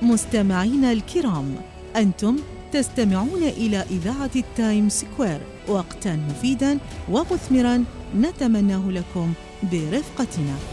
مستمعينا الكرام، أنتم تستمعون إلى إذاعة التايم سكوير، وقتاً مفيداً ومثمراً نتمناه لكم برفقتنا.